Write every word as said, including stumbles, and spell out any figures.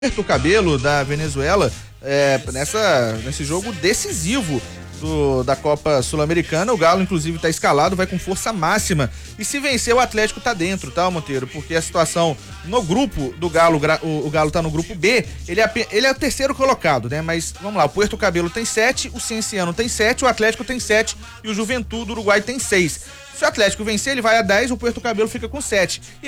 Puerto Cabello da Venezuela é, nessa, nesse jogo decisivo do, da Copa Sul-Americana. O Galo inclusive está escalado, vai com força máxima, e se vencer o Atlético tá dentro, tá, Monteiro? Porque a situação no grupo do Galo, o, o Galo tá no grupo B, ele é, ele é o terceiro colocado, né? Mas vamos lá, o Puerto Cabello tem sete, o Cienciano tem sete, o Atlético tem sete e o Juventude do Uruguai tem seis. Se o Atlético vencer, ele vai a dez, o Puerto Cabello fica com sete. E